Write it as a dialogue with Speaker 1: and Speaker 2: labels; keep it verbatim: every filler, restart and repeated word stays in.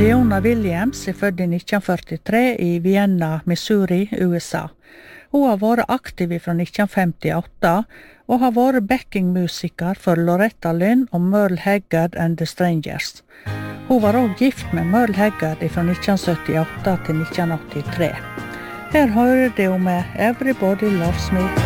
Speaker 1: Leona Williams er født i nitten førtitre i Vienna, Missouri, U S A. Hun har vært aktiv fra nitten femtiåtte og har vært backingmusiker for Loretta Lynn og Merle Haggard and the Strangers. Hun var også gift med Merle Haggard fra nitten syttiåtte til nitten åttitre. Her hører det om Everybody Loves Me.